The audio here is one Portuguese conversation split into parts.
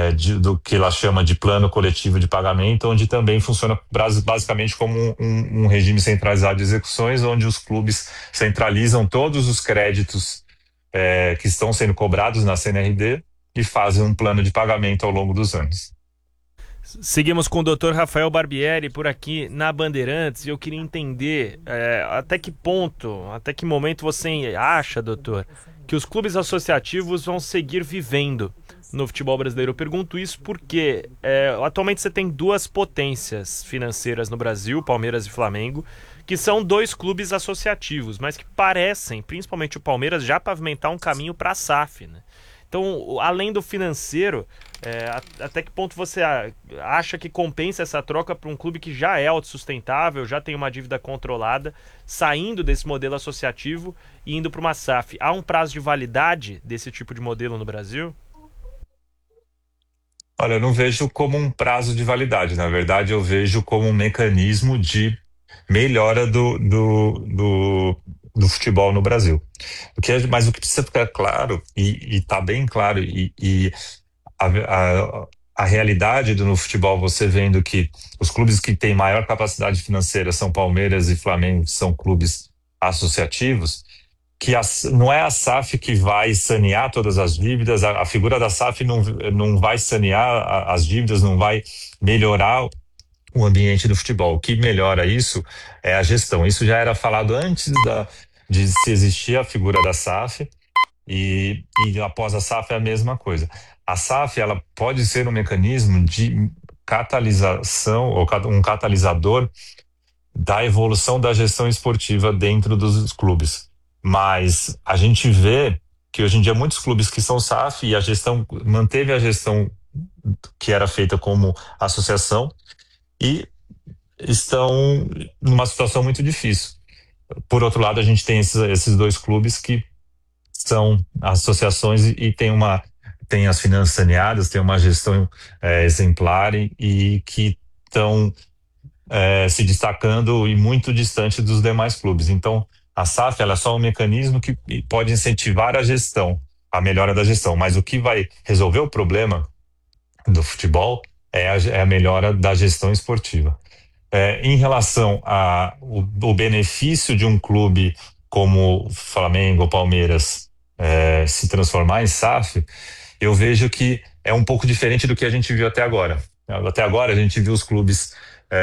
do que ela chama de plano coletivo de pagamento, onde também funciona basicamente como um regime centralizado de execuções, onde os clubes centralizam todos os créditos que estão sendo cobrados na CNRD e fazem um plano de pagamento ao longo dos anos. Seguimos com o Dr. Rafael Barbieri por aqui na Bandeirantes, e eu queria entender até que ponto, até que momento você acha, doutor, que os clubes associativos vão seguir vivendo no futebol brasileiro. Eu pergunto isso porque atualmente você tem duas potências financeiras no Brasil, Palmeiras e Flamengo, que são dois clubes associativos, mas que parecem, principalmente o Palmeiras, já pavimentar um caminho para a SAF, né? Então, além do financeiro, até que ponto você acha que compensa essa troca para um clube que já é autossustentável, já tem uma dívida controlada, saindo desse modelo associativo e indo para uma SAF? Há um prazo de validade desse tipo de modelo no Brasil? Olha, eu não vejo como um prazo de validade. Na verdade, eu vejo como um mecanismo de melhora do futebol no Brasil. Mas o que precisa ficar claro, e está bem claro, e a realidade no futebol, você vendo que os clubes que têm maior capacidade financeira são Palmeiras e Flamengo, que são clubes associativos, que não é a SAF que vai sanear todas as dívidas, a figura da SAF não vai sanear as dívidas, não vai melhorar o ambiente do futebol. O que melhora isso é a gestão. Isso já era falado antes de se existir a figura da SAF, e após a SAF é a mesma coisa. A SAF, ela pode ser um mecanismo de catalisação, ou um catalisador da evolução da gestão esportiva dentro dos clubes. Mas a gente vê que hoje em dia muitos clubes que são SAF e a gestão manteve a gestão que era feita como associação e estão numa situação muito difícil. Por outro lado, a gente tem esses dois clubes que são associações e tem as finanças saneadas, tem uma gestão exemplar e que estão se destacando e muito distante dos demais clubes. Então, a SAF, ela é só um mecanismo que pode incentivar a gestão, a melhora da gestão, mas o que vai resolver o problema do futebol é a melhora da gestão esportiva. Em relação ao benefício de um clube como Flamengo ou Palmeiras se transformar em SAF, eu vejo que é um pouco diferente do que a gente viu até agora. Até agora a gente viu os clubes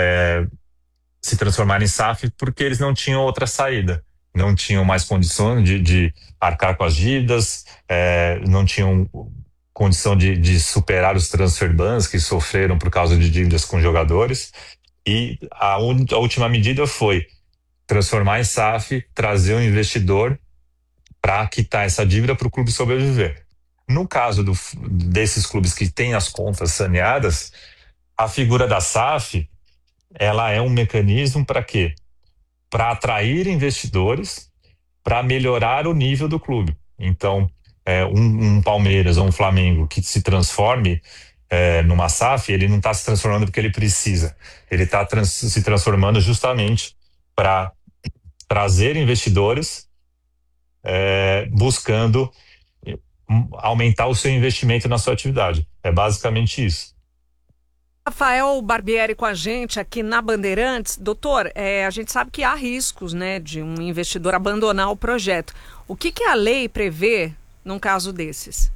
se transformarem em SAF porque eles não tinham outra saída, não tinham mais condições de arcar com as dívidas, não tinham condição de superar os transfer bans que sofreram por causa de dívidas com jogadores. E a última medida foi transformar em SAF, trazer um investidor para quitar essa dívida para o clube sobreviver. No caso desses clubes que têm as contas saneadas, a figura da SAF, ela é um mecanismo para quê? Para atrair investidores, para melhorar o nível do clube. Então, um Palmeiras ou um Flamengo que se transforme numa SAF, ele não está se transformando porque ele precisa. Ele está se transformando justamente para trazer investidores, buscando aumentar o seu investimento na sua atividade. É basicamente isso. Rafael Barbieri com a gente aqui na Bandeirantes. Doutor, a gente sabe que há riscos, né, de um investidor abandonar o projeto. O que a lei prevê num caso desses?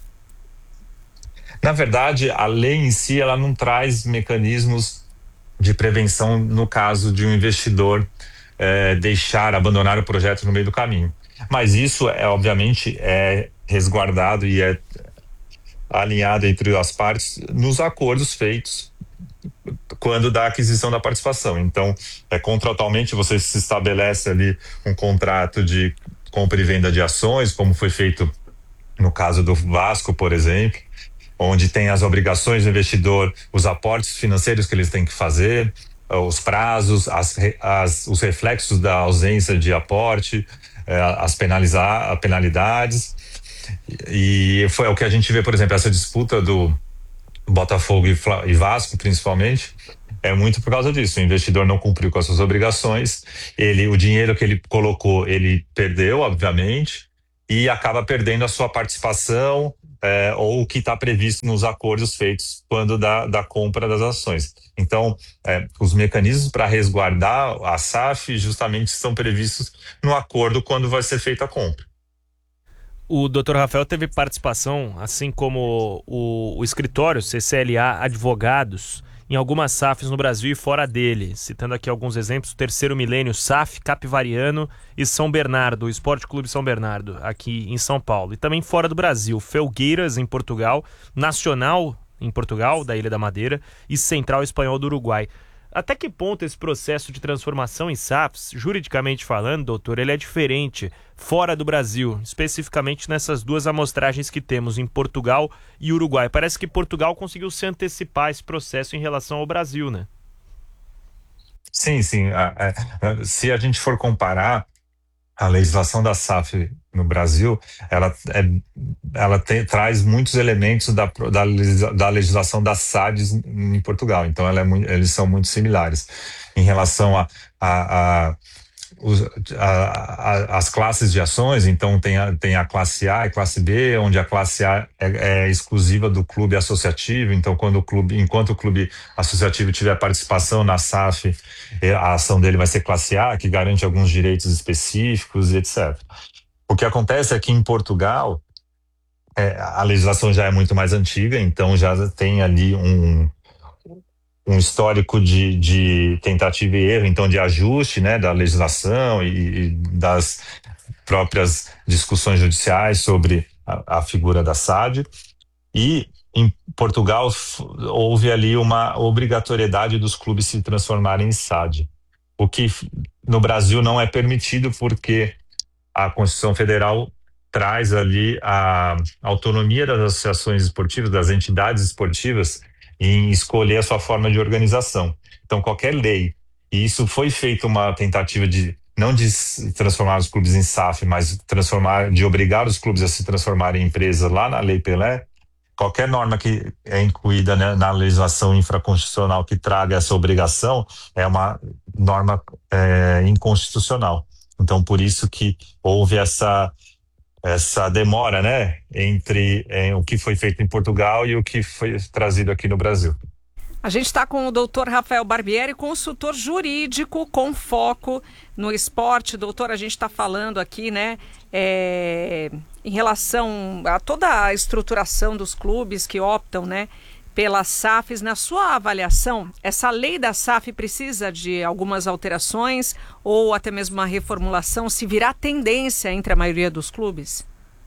Na verdade, a lei em si, ela não traz mecanismos de prevenção no caso de um investidor abandonar o projeto no meio do caminho. Mas isso obviamente resguardado e alinhado entre as partes nos acordos feitos quando da aquisição da participação. Então, contratualmente você se estabelece ali um contrato de compra e venda de ações, como foi feito no caso do Vasco, por exemplo, onde tem as obrigações do investidor, os aportes financeiros que eles têm que fazer, os prazos, os reflexos da ausência de aporte, as penalidades. E foi o que a gente vê, por exemplo, essa disputa do Botafogo e Vasco, principalmente, é muito por causa disso. O investidor não cumpriu com as suas obrigações, o dinheiro que ele colocou, ele perdeu, obviamente, e acaba perdendo a sua participação ou o que está previsto nos acordos feitos quando da compra das ações. Então, os mecanismos para resguardar a SAF justamente estão previstos no acordo quando vai ser feita a compra. O Dr. Rafael teve participação, assim como o escritório CCLA Advogados, em algumas SAFs no Brasil e fora dele. Citando aqui alguns exemplos: o Terceiro Milênio SAF, Capivariano e São Bernardo, o Esporte Clube São Bernardo, aqui em São Paulo. E também fora do Brasil: Felgueiras, em Portugal, Nacional, em Portugal, da Ilha da Madeira, e Central Espanhol do Uruguai. Até que ponto esse processo de transformação em SAFs, juridicamente falando, doutor, ele é diferente fora do Brasil, especificamente nessas duas amostragens que temos em Portugal e Uruguai? Parece que Portugal conseguiu se antecipar esse processo em relação ao Brasil, né? Sim. Se a gente for comparar a legislação da SAF no Brasil, traz muitos elementos da legislação das SADs em Portugal. Então, eles são muito similares em relação as classes de ações. Então tem a classe A e classe B, onde a classe A é exclusiva do clube associativo. Então enquanto o clube associativo tiver participação na SAF, a ação dele vai ser classe A, que garante alguns direitos específicos, etc. O que acontece é que em Portugal a legislação já é muito mais antiga, então já tem ali um histórico de tentativa e erro, então de ajuste, né, da legislação e das próprias discussões judiciais sobre a figura da SAD. E em Portugal houve ali uma obrigatoriedade dos clubes se transformarem em SAD, o que no Brasil não é permitido, porque a Constituição Federal traz ali a autonomia das associações esportivas, das entidades esportivas, em escolher a sua forma de organização. Então, qualquer lei, e isso foi feito uma tentativa não de transformar os clubes em SAF, mas de obrigar os clubes a se transformarem em empresas lá na Lei Pelé. Qualquer norma que é incluída, né, na legislação infraconstitucional que traga essa obrigação é uma norma inconstitucional. Então, por isso que houve essa demora, né, entre o que foi feito em Portugal e o que foi trazido aqui no Brasil. A gente está com o doutor Rafael Barbieri, consultor jurídico com foco no esporte. Doutor, a gente está falando aqui, né, em relação a toda a estruturação dos clubes que optam, né, pelas SAFs. Na sua avaliação, essa lei da SAF precisa de algumas alterações ou até mesmo uma reformulação, se virar tendência entre a maioria dos clubes?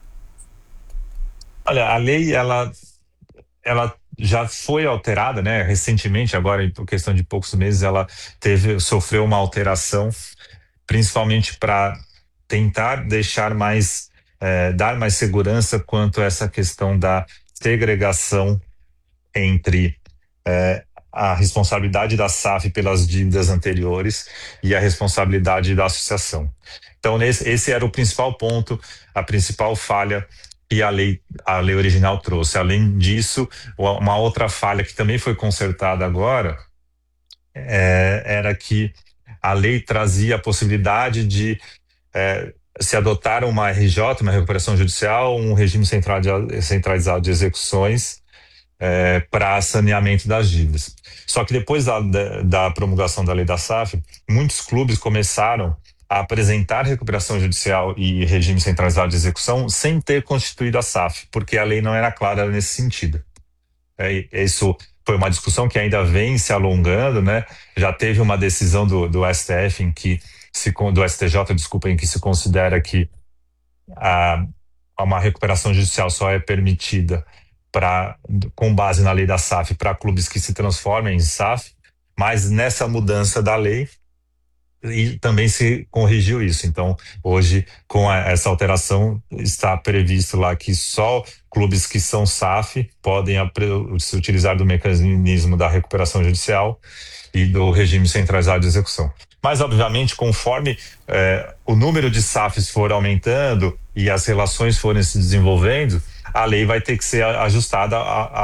Olha, a lei, ela já foi alterada, né? Recentemente, agora, por questão de poucos meses, ela sofreu uma alteração, principalmente para tentar deixar dar mais segurança quanto a essa questão da segregação entre a responsabilidade da SAF pelas dívidas anteriores e a responsabilidade da associação. Então, esse era o principal ponto, a principal falha que a lei original trouxe. Além disso, uma outra falha que também foi consertada agora era que a lei trazia a possibilidade de se adotar uma RJ, uma recuperação judicial, um regime centralizado de execuções para saneamento das dívidas. Só que depois da promulgação da lei da SAF, muitos clubes começaram a apresentar recuperação judicial e regime centralizado de execução sem ter constituído a SAF, porque a lei não era clara nesse sentido. Isso foi uma discussão que ainda vem se alongando, né? Já teve uma decisão do STF do STJ, desculpa, em que se considera que uma recuperação judicial só é permitida com base na lei da SAF para clubes que se transformem em SAF, mas nessa mudança da lei e também se corrigiu isso. Então, hoje, com essa alteração, está previsto lá que só clubes que são SAF podem se utilizar do mecanismo da recuperação judicial e do regime centralizado de execução. Mas, obviamente, conforme o número de SAFs for aumentando e as relações forem se desenvolvendo, a lei vai ter que ser ajustada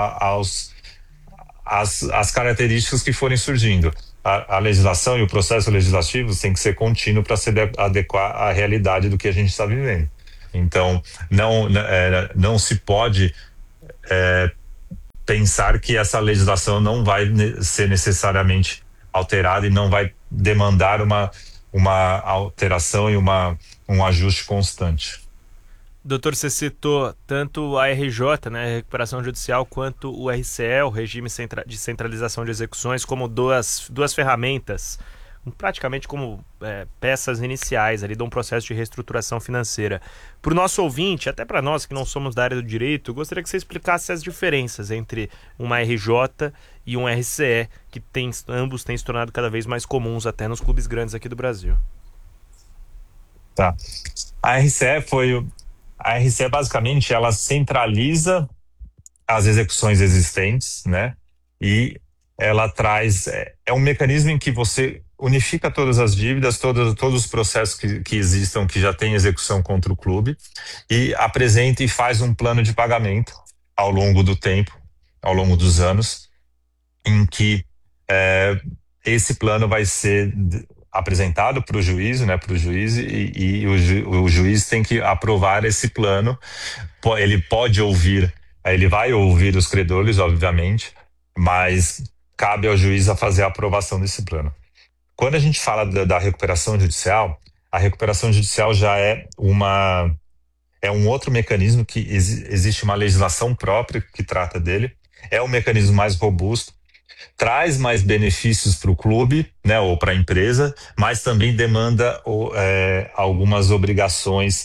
às características que forem surgindo. A legislação e o processo legislativo tem que ser contínuo para se adequar à realidade do que a gente está vivendo. Então, não se pode pensar que essa legislação não vai ser necessariamente alterada e não vai demandar uma alteração e um ajuste constante. Doutor, você citou tanto a RJ, né, a recuperação judicial, quanto o RCE, o regime de centralização de execuções, como duas ferramentas, praticamente como peças iniciais ali de um processo de reestruturação financeira. Para o nosso ouvinte, até para nós que não somos da área do direito, gostaria que você explicasse as diferenças entre uma RJ e um RCE, que ambos têm se tornado cada vez mais comuns até nos clubes grandes aqui do Brasil. Tá. A RCE basicamente ela centraliza as execuções existentes, né? E ela traz um mecanismo em que você unifica todas as dívidas, todos os processos que existam, que já tem execução contra o clube, e apresenta e faz um plano de pagamento ao longo do tempo, ao longo dos anos, em que esse plano vai ser apresentado para o juiz, né, para o juiz, e o juiz tem que aprovar esse plano. Ele pode ouvir, ele vai ouvir os credores, obviamente, mas cabe ao juiz a fazer a aprovação desse plano. Quando a gente fala da recuperação judicial, a recuperação judicial já é um outro mecanismo que existe uma legislação própria que trata dele, é um mecanismo mais robusto, traz mais benefícios para o clube, né, ou para a empresa, mas também demanda algumas obrigações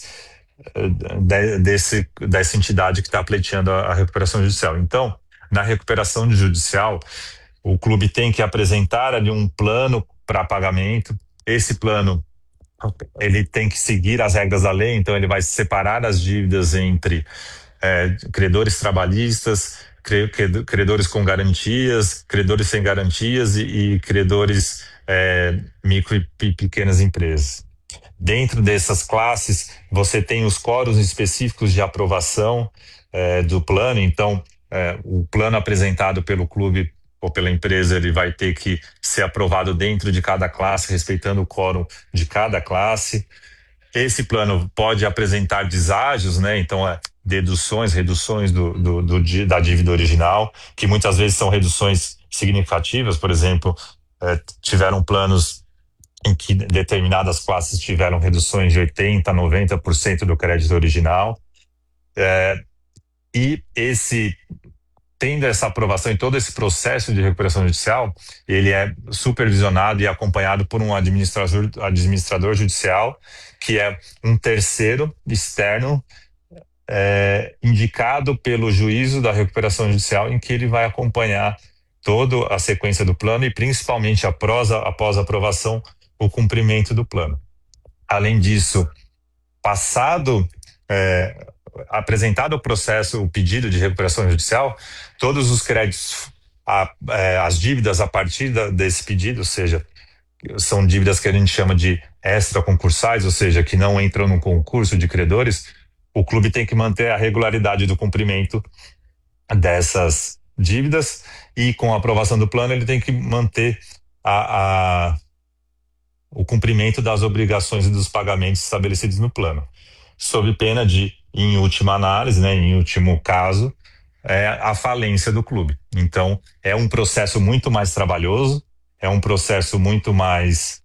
dessa entidade que está pleiteando a recuperação judicial. Então, na recuperação judicial, o clube tem que apresentar ali um plano para pagamento. Esse plano ele tem que seguir as regras da lei, então ele vai separar as dívidas entre credores trabalhistas, credores com garantias, credores sem garantias e credores micro e pequenas empresas. Dentro dessas classes, você tem os quóruns específicos de aprovação do plano. Então, o plano apresentado pelo clube ou pela empresa, ele vai ter que ser aprovado dentro de cada classe, respeitando o quórum de cada classe. Esse plano pode apresentar deságios, né? Então, deduções, reduções da dívida original, que muitas vezes são reduções significativas. Por exemplo, tiveram planos em que determinadas classes tiveram reduções de 80%, 90% do crédito original. E tendo essa aprovação em todo esse processo de recuperação judicial, ele é supervisionado e acompanhado por um administrador judicial, que é um terceiro externo indicado pelo juízo da recuperação judicial, em que ele vai acompanhar toda a sequência do plano e principalmente após a aprovação, o cumprimento do plano. Além disso, apresentado o processo, o pedido de recuperação judicial, todos os créditos, as dívidas a partir desse pedido, ou seja, são dívidas que a gente chama de extraconcursais, ou seja, que não entram no concurso de credores, o clube tem que manter a regularidade do cumprimento dessas dívidas e, com a aprovação do plano, ele tem que manter o cumprimento das obrigações e dos pagamentos estabelecidos no plano, sob pena de, em última análise, né, em último caso, a falência do clube. Então, é um processo muito mais trabalhoso, é um processo muito mais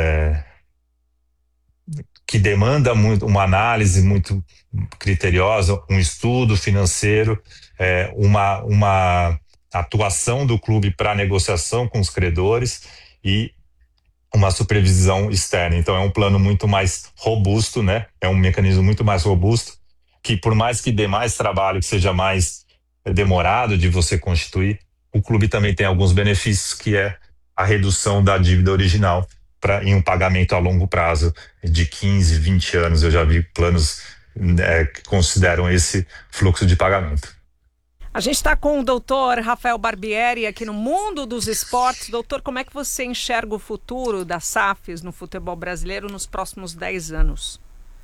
que demanda muito uma análise muito criteriosa, um estudo financeiro, uma atuação do clube para negociação com os credores e uma supervisão externa. Então, é um plano muito mais robusto, né? É um mecanismo muito mais robusto, que por mais que dê mais trabalho, que seja mais demorado de você constituir, o clube também tem alguns benefícios, que é a redução da dívida original em um pagamento a longo prazo de 15, 20 anos. Eu já vi planos que consideram esse fluxo de pagamento. A gente está com o doutor Rafael Barbieri aqui no Mundo dos Esportes. Doutor, como é que você enxerga o futuro das SAFs no futebol brasileiro nos próximos 10 anos?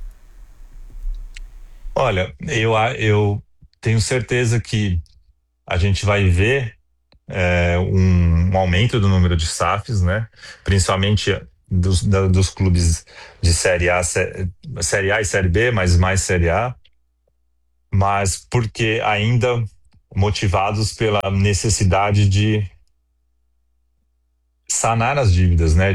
Olha, eu tenho certeza que a gente vai ver um aumento do número de SAFs, né? Principalmente dos clubes de Série A e Série B, mas mais Série A. Mas porque ainda motivados pela necessidade de sanar as dívidas, né?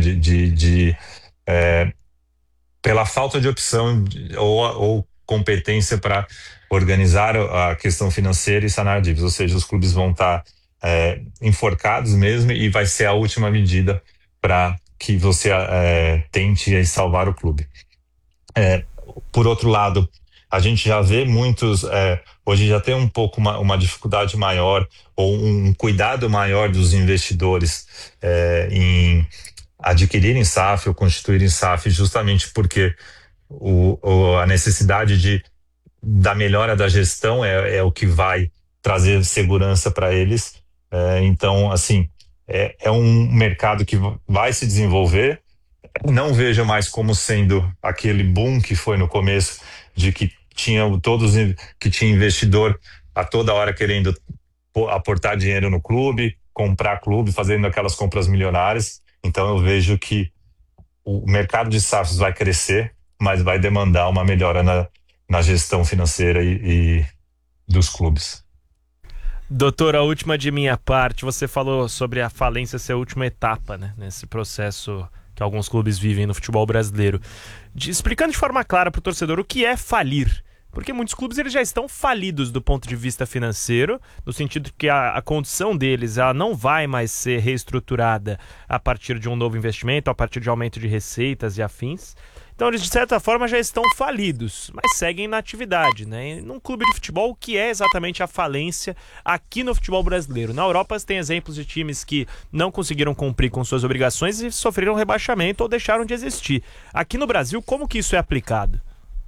Pela falta de opção ou competência para organizar a questão financeira e sanar dívidas. Ou seja, os clubes vão estar enforcados mesmo, e vai ser a última medida para que você tente aí salvar o clube. Por outro lado, a gente já vê muitos, hoje já tem um pouco uma dificuldade maior, ou um cuidado maior dos investidores em adquirirem SAF ou constituírem SAF, justamente porque a necessidade da melhora da gestão é o que vai trazer segurança para eles. Então, assim, é um mercado que vai se desenvolver. Não vejo mais como sendo aquele boom que foi no começo, de que tinha investidor a toda hora querendo aportar dinheiro no clube, comprar clube, fazendo aquelas compras milionárias. Então eu vejo que o mercado de SAFs vai crescer, mas vai demandar uma melhora na gestão financeira e dos clubes. Doutor, a última de minha parte, você falou sobre a falência ser a última etapa, né, nesse processo que alguns clubes vivem no futebol brasileiro. Explicando de forma clara para o torcedor o que é falir. Porque muitos clubes eles já estão falidos do ponto de vista financeiro, no sentido que a condição deles ela não vai mais ser reestruturada a partir de um novo investimento, a partir de aumento de receitas e afins. Então eles de certa forma já estão falidos, mas seguem na atividade, né? E num clube de futebol, o que é exatamente a falência aqui no futebol brasileiro? Na Europa tem exemplos de times que não conseguiram cumprir com suas obrigações e sofreram rebaixamento ou deixaram de existir. Aqui no Brasil, como que isso é aplicado?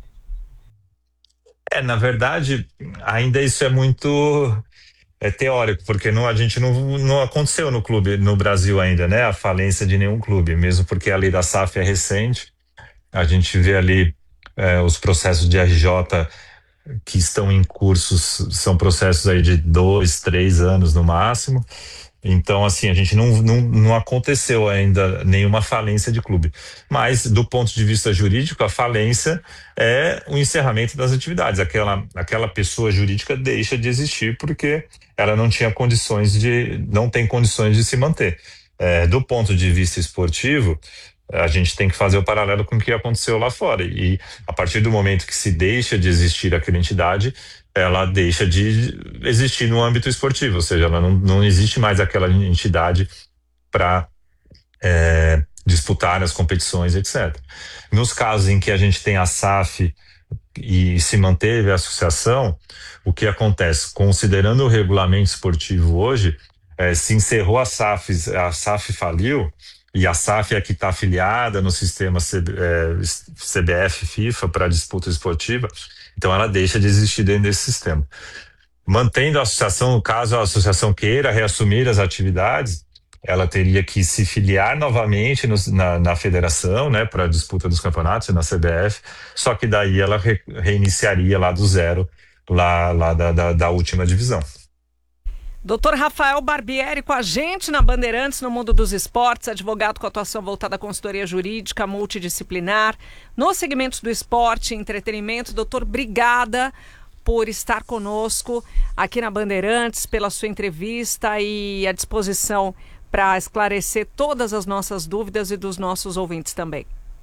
Na verdade, ainda isso é muito teórico, porque a gente não aconteceu no clube, no Brasil ainda, né? A falência de nenhum clube, mesmo porque a lei da SAF é recente. A gente vê ali os processos de RJ que estão em cursos, são processos aí de 2, 3 anos no máximo. Então, assim, a gente não aconteceu ainda nenhuma falência de clube. Mas, do ponto de vista jurídico, a falência é o encerramento das atividades. Aquela pessoa jurídica deixa de existir porque ela não tem condições de se manter. Do ponto de vista esportivo, a gente tem que fazer o paralelo com o que aconteceu lá fora. E a partir do momento que se deixa de existir aquela entidade, ela deixa de existir no âmbito esportivo, ou seja, ela não existe mais aquela entidade para disputar as competições, etc. Nos casos em que a gente tem a SAF e se manteve a associação, o que acontece? Considerando o regulamento esportivo hoje, se encerrou a SAF faliu, e a SAF é que está afiliada no sistema CBF, FIFA para disputa esportiva, então ela deixa de existir dentro desse sistema. Mantendo a associação, caso a associação queira reassumir as atividades, ela teria que se filiar novamente na federação, né, para a disputa dos campeonatos, na CBF, só que daí ela reiniciaria lá do zero, lá da última divisão. Dr. Rafael Barbieri com a gente na Bandeirantes no Mundo dos Esportes, advogado com atuação voltada à consultoria jurídica multidisciplinar nos segmentos do esporte e entretenimento. Doutor, obrigada por estar conosco aqui na Bandeirantes, pela sua entrevista e à disposição para esclarecer todas as nossas dúvidas e dos nossos ouvintes também.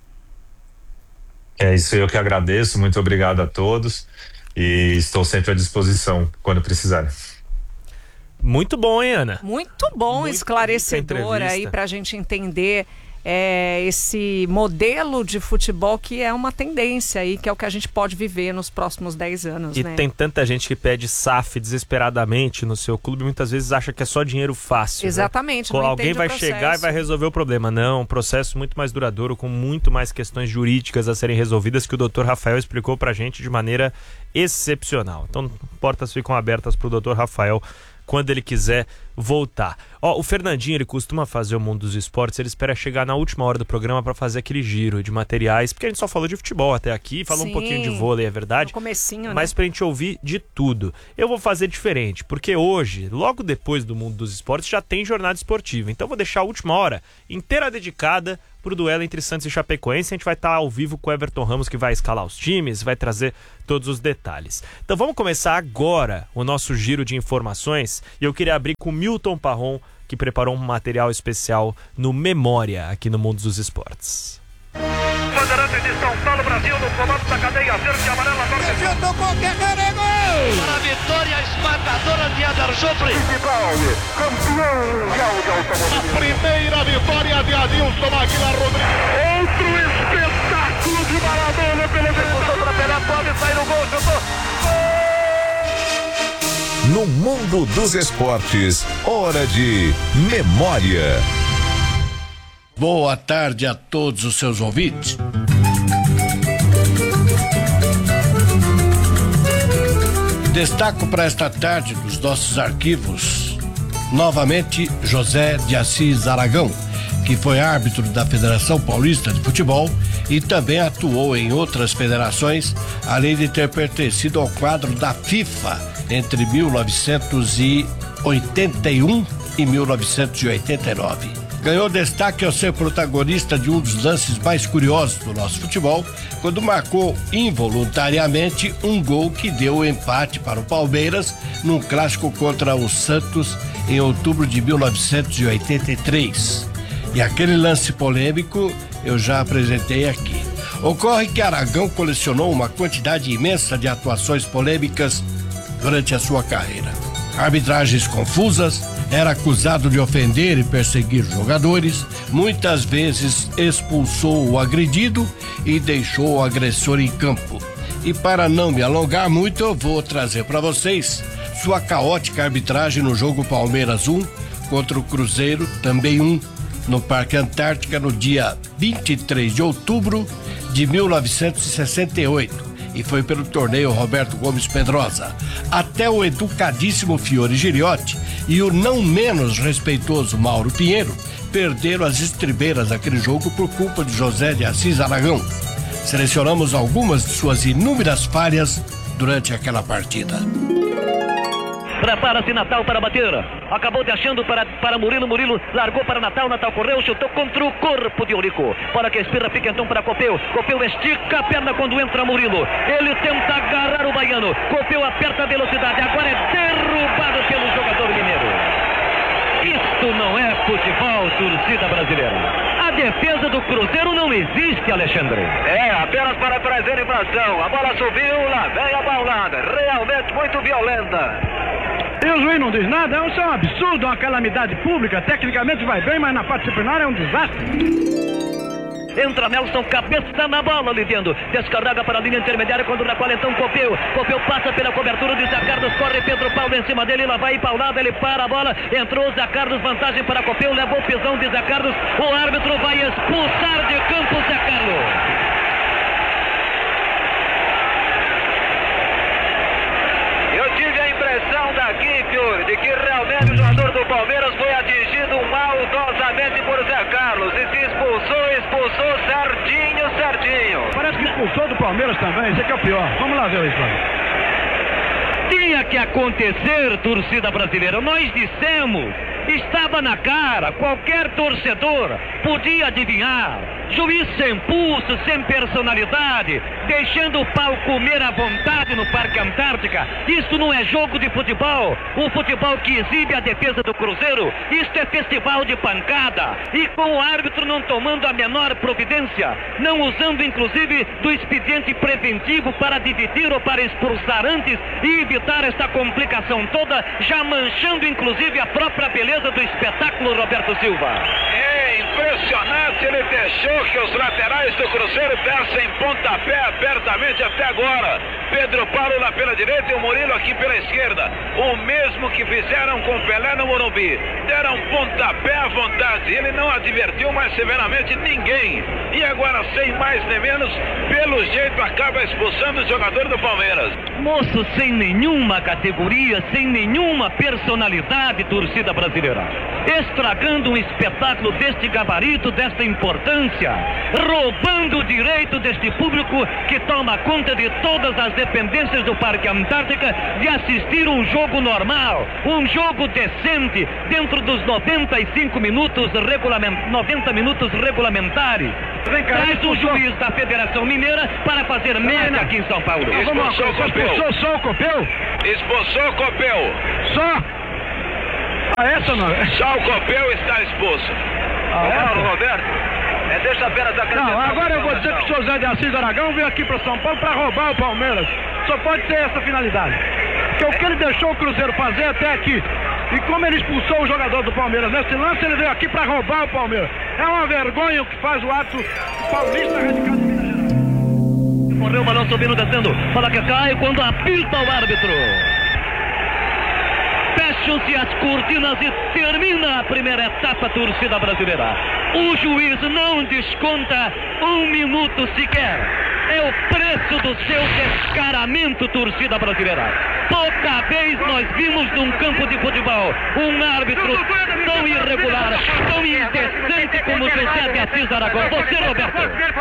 É isso, eu que agradeço, muito obrigado a todos e estou sempre à disposição quando precisarem. Muito bom, hein, Ana? Muito bom, esclarecedor aí para a gente entender esse modelo de futebol que é uma tendência aí, que é o que a gente pode viver nos próximos 10 anos, né? E tem tanta gente que pede SAF desesperadamente no seu clube, muitas vezes acha que é só dinheiro fácil. Exatamente. Né? Alguém vai chegar e vai resolver o problema. Não, um processo muito mais duradouro, com muito mais questões jurídicas a serem resolvidas, que o Dr. Rafael explicou pra gente de maneira excepcional. Então, portas ficam abertas pro Dr. Rafael quando ele quiser voltar. O Fernandinho, ele costuma fazer o Mundo dos Esportes, ele espera chegar na última hora do programa para fazer aquele giro de materiais, porque a gente só falou de futebol até aqui, falou um pouquinho de vôlei, é verdade? No comecinho, mas né? pra gente ouvir de tudo. Eu vou fazer diferente, porque hoje, logo depois do Mundo dos Esportes, já tem jornada esportiva. Então vou deixar a última hora inteira dedicada pro duelo entre Santos e Chapecoense. A gente vai estar ao vivo com o Everton Ramos, que vai escalar os times, vai trazer todos os detalhes. Então vamos começar agora o nosso giro de informações, e eu queria abrir com o Milton Parron, que preparou um material especial no Memória, aqui no Mundo dos Esportes. Bandeirantes de São Paulo, Brasil, no comando da cadeia verde e amarela. Tocou, Guerreiro, é gol! Para a vitória esmagadora de Eder Joffre. Campeão mundial de automobilismo. A primeira vitória de Adilson Aguilar Rodrigues. Outro espetáculo de Maradona pela execução para Pelé, pode sair o gol, chutou. No Mundo dos Esportes, hora de Memória. Boa tarde a todos os seus ouvintes. Destaco para esta tarde dos nossos arquivos, novamente, José de Assis Aragão, que foi árbitro da Federação Paulista de Futebol e também atuou em outras federações, além de ter pertencido ao quadro da FIFA entre 1981 e 1989. Ganhou destaque ao ser protagonista de um dos lances mais curiosos do nosso futebol, quando marcou involuntariamente um gol que deu o empate para o Palmeiras num clássico contra o Santos em outubro de 1983. E aquele lance polêmico eu já apresentei aqui. Ocorre que Aragão colecionou uma quantidade imensa de atuações polêmicas durante a sua carreira. Arbitragens confusas, era acusado de ofender e perseguir jogadores, muitas vezes expulsou o agredido e deixou o agressor em campo. E para não me alongar muito, eu vou trazer para vocês sua caótica arbitragem no jogo Palmeiras 1 contra o Cruzeiro, também 1, no Parque Antártica, no dia 23 de outubro de 1968. E foi pelo torneio Roberto Gomes Pedrosa. Até o educadíssimo Fiore Giriotti e o não menos respeitoso Mauro Pinheiro perderam as estribeiras daquele jogo por culpa de José de Assis Aragão. Selecionamos algumas de suas inúmeras falhas durante aquela partida. Prepara-se Natal para bater. Acabou de achando para Murilo. Murilo largou para Natal. Natal correu, chutou contra o corpo de Eurico. Para que espirra, fica então para Copeu. Copeu estica a perna quando entra Murilo. Ele tenta agarrar o baiano. Copeu aperta a velocidade. Agora é derrubado pelo jogador mineiro. Isto não é futebol, torcida brasileira. A defesa do Cruzeiro não existe, Alexandre. É, apenas para trazer infração. A bola subiu, lá vem a paulada. Realmente muito violenta. E o juiz não diz nada? Isso é um absurdo, uma calamidade pública. Tecnicamente vai bem, mas na parte disciplinar é um desastre. Entra Nelson, cabeça na bola, Lidiando. Descarrega para a linha intermediária, quando na qual então Copeu. Copeu passa pela cobertura de Zé Carlos, corre Pedro Paulo em cima dele, lá vai paulada, ele para a bola. Entrou Zé Carlos, vantagem para Copeu, levou o pisão de Zé Carlos. O árbitro vai expulsar de campo Zé Carlos. Daqui, Fiore, de que realmente o jogador do Palmeiras foi atingido maldosamente por Zé Carlos e se expulsou certinho. Parece que expulsou do Palmeiras também, isso aqui é o pior. Vamos lá ver o Islã. Tinha que acontecer, torcida brasileira. Nós dissemos, estava na cara, qualquer torcedor podia adivinhar. Juiz sem pulso, sem personalidade, deixando o pau comer à vontade no Parque Antártica. Isso não é jogo de futebol. O futebol que exibe a defesa do Cruzeiro, isto é festival de pancada. E com o árbitro não tomando a menor providência, não usando inclusive do expediente preventivo para dividir ou para expulsar antes e evitar esta complicação toda, já manchando inclusive a própria beleza do espetáculo, Roberto Silva. É impressionante, ele deixou que os laterais do Cruzeiro dessem pontapé abertamente até agora. Pedro Paulo lá pela direita e o Murilo aqui pela esquerda. O mesmo que fizeram com Pelé no Morumbi. Deram pontapé à vontade. Ele não advertiu mais severamente ninguém. E agora, sem mais nem menos, pelo jeito acaba expulsando o jogador do Palmeiras. Moço sem nenhuma categoria, sem nenhuma personalidade, torcida brasileira. Estragando um espetáculo deste gabarito, desta importância. Roubando o direito deste público que toma conta de todas as dependências do Parque Antártica de assistir um jogo normal, um jogo decente, dentro dos 95 minutos 90 minutos regulamentares. Traz um juiz da Federação Mineira para fazer média aqui em São Paulo. Expulsou o Copel. Expulsou só o Copel? Expulsou o Copel. Só? Essa não. Só o Copel está expulso. Roberto, deixa apenas acrescentar. Não, agora eu vou dizer que o senhor Zé de Assis Aragão veio aqui para São Paulo para roubar o Palmeiras. Só pode ser essa finalidade. Porque o que ele deixou o Cruzeiro fazer até aqui, e como ele expulsou o jogador do Palmeiras nesse lance, ele veio aqui para roubar o Palmeiras. É uma vergonha o que faz o ato paulista radicado em Minas Gerais. Correu o balão subindo, descendo. Fala que cai quando apita o árbitro. Fecham-se as cortinas e termina a primeira etapa, torcida brasileira. O juiz não desconta 1 minuto sequer. É o preço do seu descaramento, torcida brasileira. Pouca vez nós vimos num campo de futebol um árbitro tão irregular, tão indecente como José de Assis Aragão. Você, Roberto.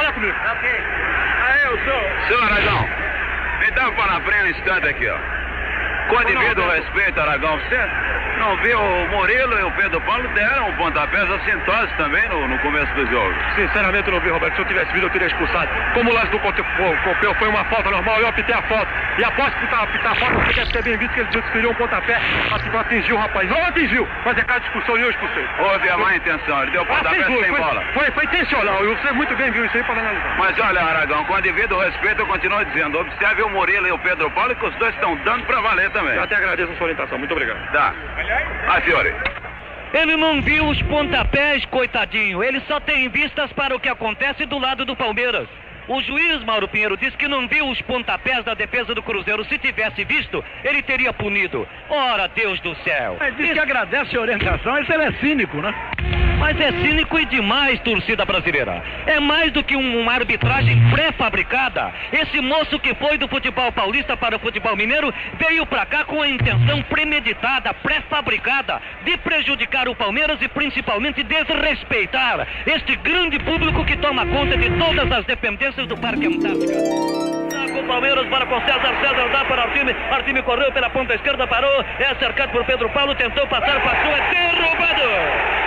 Senhor Aragão, me dá para frente um instante aqui, ó. Com devido respeito, Aragão, você não viu o Murilo e o Pedro Paulo deram um pontapés assintosos também no começo do jogo? Sinceramente não vi, Roberto. Se eu tivesse visto, eu teria expulsado. Como o lance do Copel foi uma falta normal, eu apitei a falta. E após apitar a falta, você deve ter bem visto que ele desferiu um pontapé, atingiu o rapaz. Não atingiu, mas é caso de expulsão e eu expulsei. Houve a má intenção, ele deu pontapé sem bola. Foi intencional, e você muito bem viu isso aí para analisar. Mas olha, Aragão, com devido respeito, eu continuo dizendo, observe o Murilo e o Pedro Paulo, que os dois estão dando para valer também. Eu até agradeço a sua orientação, muito obrigado. Tá. Fiore. Ele não viu os pontapés, coitadinho. Ele só tem vistas para o que acontece do lado do Palmeiras. O juiz Mauro Pinheiro disse que não viu os pontapés da defesa do Cruzeiro. Se tivesse visto, ele teria punido. Ora, Deus do céu. Ele diz que agradece a orientação, isso ele é cínico, né? Mas é cínico e demais, torcida brasileira. É mais do que uma arbitragem pré-fabricada. Esse moço que foi do futebol paulista para o futebol mineiro veio pra cá com a intenção premeditada, pré-fabricada, de prejudicar o Palmeiras e principalmente desrespeitar este grande público que toma conta de todas as dependências do Parque Antártica. O Palmeiras para com César dá para Artime correu pela ponta esquerda, parou, é cercado por Pedro Paulo, tentou passar, passou, é derrubado!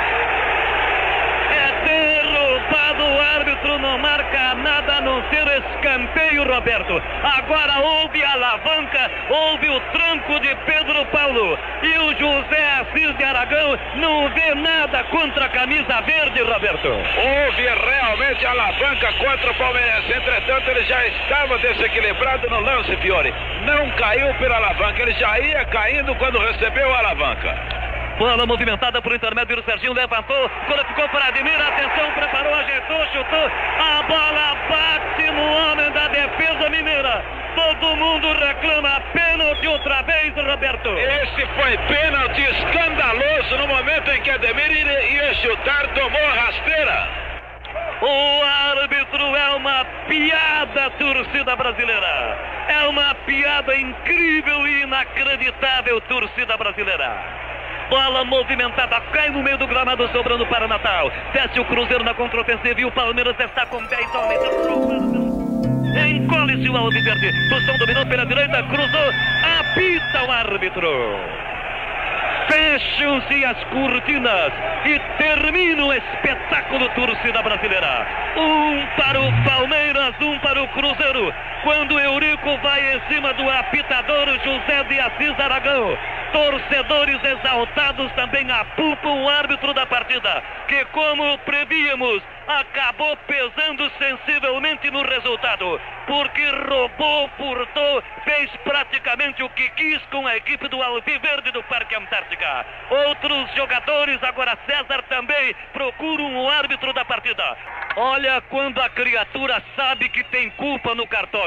O árbitro não marca nada a não ser escanteio, Roberto. Agora houve a alavanca, houve o tranco de Pedro Paulo. E o José Assis de Aragão não vê nada contra a camisa verde, Roberto. Houve realmente a alavanca contra o Palmeiras. Entretanto, ele já estava desequilibrado no lance, Fiore. Não caiu pela alavanca, ele já ia caindo quando recebeu a alavanca. Bola movimentada por intermédio do Serginho, levantou, ficou para Ademir, atenção, preparou, ajeitou, chutou, a bola bate no homem da defesa mineira. Todo mundo reclama pênalti outra vez, Roberto. Esse foi pênalti escandaloso no momento em que Ademir ia chutar, tomou a rasteira. O árbitro é uma piada, torcida brasileira. É uma piada incrível e inacreditável, torcida brasileira. Bola movimentada, cai no meio do gramado, sobrando para Natal. Desce o Cruzeiro na contraofensiva e o Palmeiras está com 10 homens. Encolhe-se o Alviverde. Tostão dominou pela direita, cruzou, apita o árbitro. Fecham-se as cortinas e termina o espetáculo, torcida brasileira. Um para o Palmeiras, um para o Cruzeiro. Quando Eurico vai em cima do apitador José de Assis Aragão. Torcedores exaltados também apupam o árbitro da partida, que, como prevíamos, acabou pesando sensivelmente no resultado, porque roubou, furtou, fez praticamente o que quis com a equipe do Alviverde do Parque Antártica. Outros jogadores, agora César também, procuram o árbitro da partida. Olha quando a criatura sabe que tem culpa no cartório.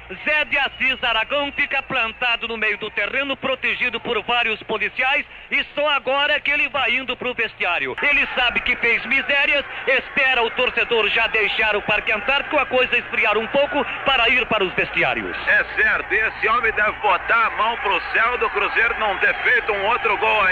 Zé de Assis Aragão fica plantado no meio do terreno, protegido por vários policiais, e só agora que ele vai indo pro vestiário. Ele sabe que fez misérias, espera o torcedor já deixar o Parque Antártico, a coisa esfriar um pouco para ir para os vestiários. É certo, esse homem deve botar a mão pro céu do Cruzeiro não ter feito um outro gol aí.